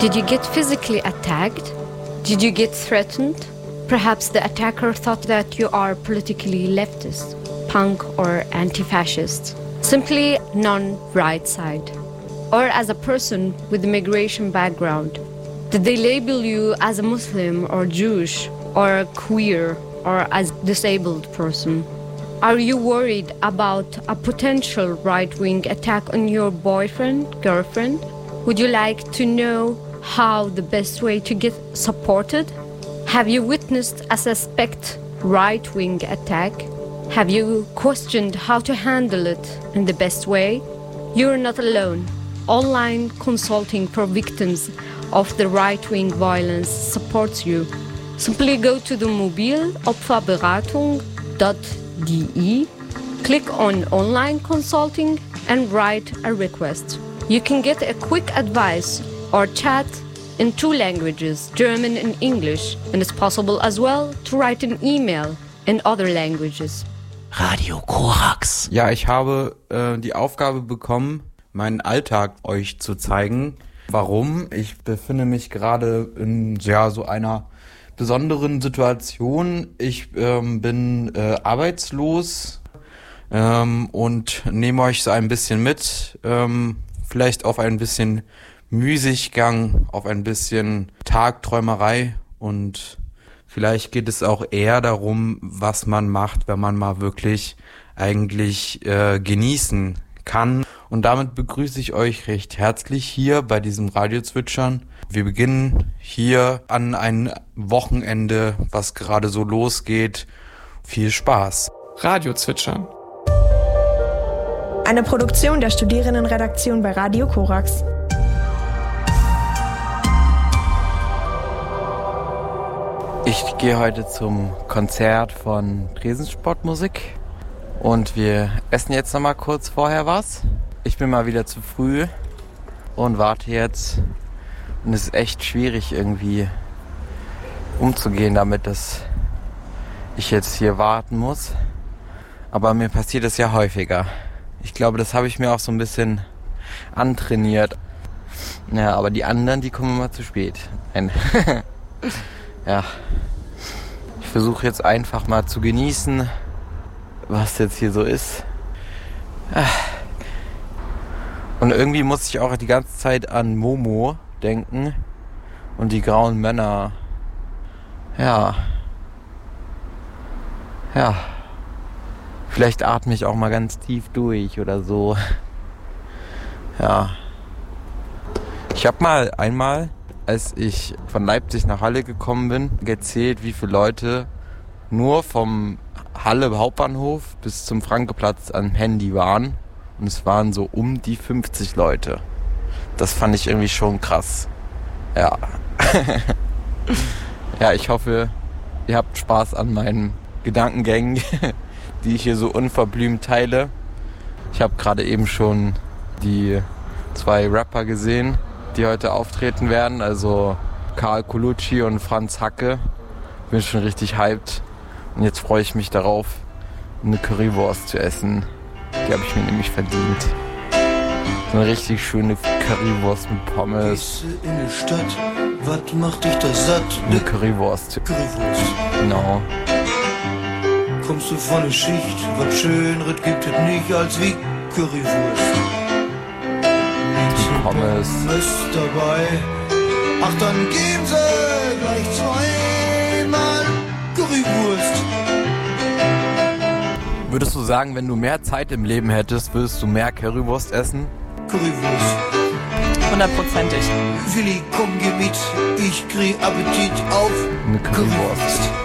Did you get physically attacked? Did you get threatened? Perhaps the attacker thought that you are politically leftist, punk or anti-fascist, simply non-right side. Or as a person with a migration background. Did they label you as a Muslim or Jewish or queer or as disabled person? Are you worried about a potential right-wing attack on your boyfriend, girlfriend? Would you like to know how the best way to get supported? Have you witnessed a suspect right-wing attack? Have you questioned how to handle it in the best way? You're not alone. Online consulting for victims of the right-wing violence supports you. Simply go to the mobilopferberatung.de, click on online consulting and write a request. You can get a quick advice or chat in 2 languages, German and English, and it's possible as well to write an email in other languages. Radio Korax. Ja, ich habe die Aufgabe bekommen, meinen Alltag euch zu zeigen. Warum? Ich befinde mich gerade in so einer besonderen Situation. Ich bin arbeitslos und nehme euch so ein bisschen mit, vielleicht auf ein bisschen Müßiggang, auf ein bisschen Tagträumerei und vielleicht geht es auch eher darum, was man macht, wenn man mal wirklich eigentlich genießen kann. Und damit begrüße ich euch recht herzlich hier bei diesem Radio-Zwitschern. Wir beginnen hier an ein Wochenende, was gerade so losgeht. Viel Spaß. Radio-Zwitschern. Eine Produktion der Studierendenredaktion bei Radio Korax. Ich gehe heute zum Konzert von Tresensportmusik und wir essen jetzt noch mal kurz vorher was. Ich bin mal wieder zu früh und warte jetzt und es ist echt schwierig irgendwie umzugehen damit, dass ich jetzt hier warten muss. Aber mir passiert es ja häufiger. Ich glaube, das habe ich mir auch so ein bisschen antrainiert. Ja, aber die anderen, die kommen immer zu spät. Nein. Ja, ich versuche jetzt einfach mal zu genießen, was jetzt hier so ist. Und irgendwie muss ich auch die ganze Zeit an Momo denken und die grauen Männer. Ja. Vielleicht atme ich auch mal ganz tief durch oder so. Ja. Ich habe mal einmal, als ich von Leipzig nach Halle gekommen bin, gezählt, wie viele Leute nur vom Halle Hauptbahnhof bis zum Frankeplatz am Handy waren. Und es waren so um die 50 Leute. Das fand ich irgendwie schon krass. Ja. Ja, ich hoffe, ihr habt Spaß an meinen Gedankengängen, die ich hier so unverblümt teile. Ich habe gerade eben schon die 2 Rapper gesehen, die heute auftreten werden, also Karl Colucci und Franz Hacke. Bin schon richtig hyped und jetzt freue ich mich darauf, eine Currywurst zu essen. Die habe ich mir nämlich verdient. So eine richtig schöne Currywurst mit Pommes. Gehst du in die Stadt, was macht dich das satt? Eine Currywurst. Genau. Kommst du von der Schicht, was Schöneres gibt es nicht als wie Currywurst. Pommes dabei. Ach, dann geben sie gleich 2-mal Currywurst. Würdest du sagen, wenn du mehr Zeit im Leben hättest, würdest du mehr Currywurst essen? Currywurst. 100%ig. Willi, komm, geh mit, ich krieg Appetit auf Eine Currywurst.